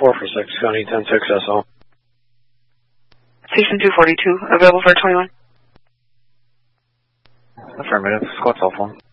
4 for 6, County 10-6 SO. Station 242, available for 21. Affirmative, squad cell phone.